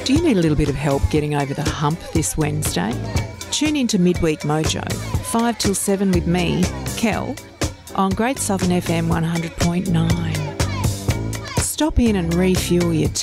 Do you need a little bit of help getting over the hump this Wednesday? Tune in to Midweek Mojo, 5 till 7 with me, Kel, on Great Southern FM 100.9. Stop in and refuel your